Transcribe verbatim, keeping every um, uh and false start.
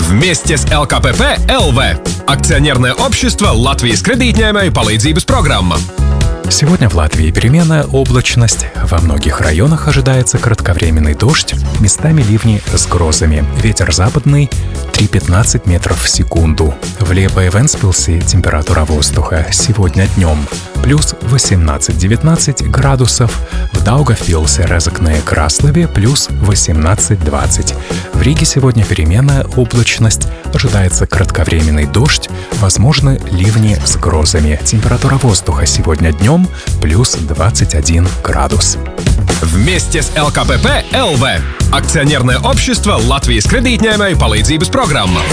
Вместе с эл ка пэ пэ эл ви. Акционерное общество Латвijas kredītņēmēju palīdzības программа. Сегодня в Латвии переменная облачность. Во многих районах ожидается кратковременный дождь, местами ливни с грозами. Ветер западный три пятнадцать метров в секунду. В Лепо и Вентспилсе температура воздуха сегодня днем плюс восемнадцать-девятнадцать градусов. В Даугавпилсе, Резекне и Краслове плюс восемнадцать-двадцать. В Риге сегодня переменная облачность. Ожидается кратковременный дождь, возможны ливни с грозами. Температура воздуха сегодня днем плюс двадцать один градус. Вместе с эл ка пэ пэ эл ви. Акционерное общество Латвijas kredītņēmēju palīdzības программа.